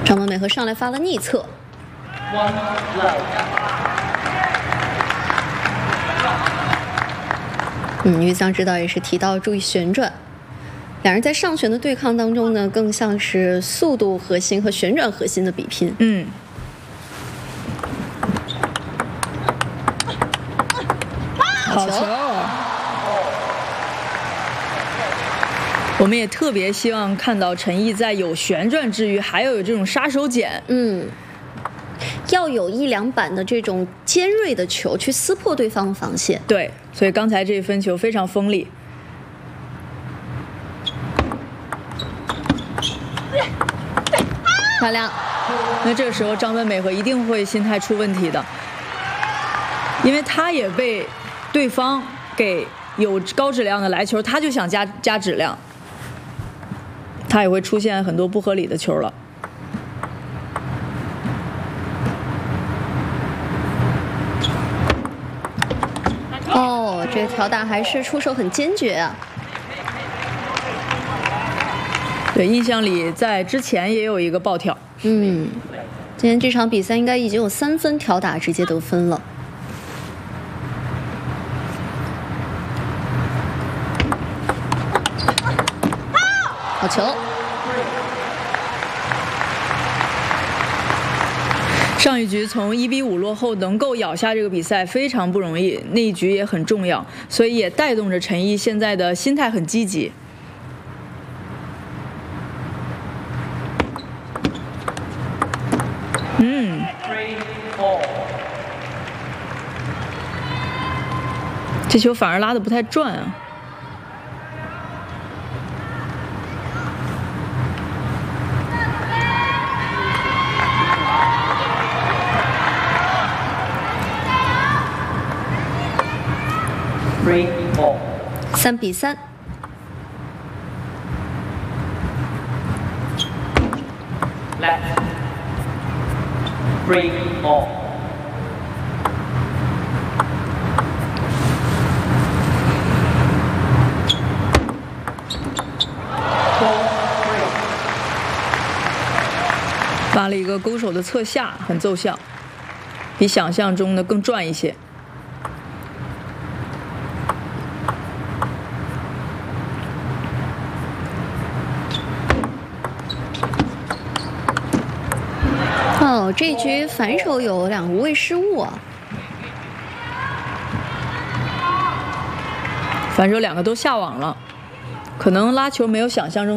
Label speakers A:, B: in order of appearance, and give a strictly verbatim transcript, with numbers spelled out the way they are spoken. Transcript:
A: 张文美和上来发了逆侧。嗯，玉桑指导也是提到注意旋转。两人在上旋的对抗当中呢，更像是速度核心和旋转核心的比拼。
B: 嗯。好球！我们也特别希望看到陈毅在有旋转之余，还要有这种杀手锏。
A: 嗯，要有一两板的这种尖锐的球去撕破对方的防线。
B: 对，所以刚才这一分球非常锋利。
A: 漂亮。
B: 那这个时候张本美和一定会心态出问题的，因为他也被对方给有高质量的来球，他就想加加质量，他也会出现很多不合理的球了。
A: 哦，这条打还是出手很坚决啊。
B: 对，印象里在之前也有一个爆挑。
A: 嗯，今天这场比赛应该已经有三分挑打直接得分了。好球！
B: 上一局从一比五落后能够咬下这个比赛非常不容易，那一局也很重要，所以也带动着陈毅现在的心态很积极。嗯，这球反而拉得不太转啊。
A: 三比三。
C: Three all.
B: 发了一个勾手的侧下，很奏效，比想象中的更转一些。
A: 哦，这局反手有两个无谓失误啊！
B: 反手两个都下网了，可能拉球没有想象中